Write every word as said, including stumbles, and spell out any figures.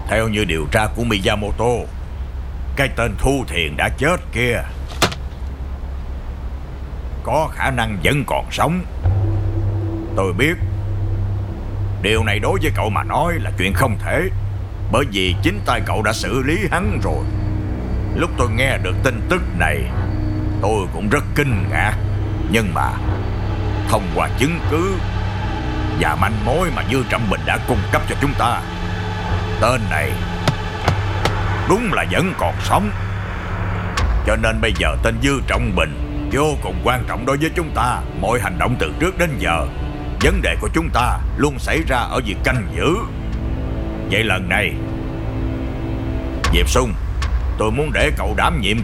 Theo như điều tra của Miyamoto, cái tên Thu Thiền đã chết kia có khả năng vẫn còn sống. Tôi biết điều này đối với cậu mà nói là chuyện không thể, bởi vì chính tay cậu đã xử lý hắn rồi. Lúc tôi nghe được tin tức này, tôi cũng rất kinh ngạc. Nhưng mà thông qua chứng cứ và manh mối mà Dư Trọng Bình đã cung cấp cho chúng ta, tên này đúng là vẫn còn sống. Cho nên bây giờ tên Dư Trọng Bình vô cùng quan trọng đối với chúng ta. Mọi hành động từ trước đến giờ, vấn đề của chúng ta luôn xảy ra ở việc canh giữ. Vậy lần này, Diệp Sung, tôi muốn để cậu đảm nhiệm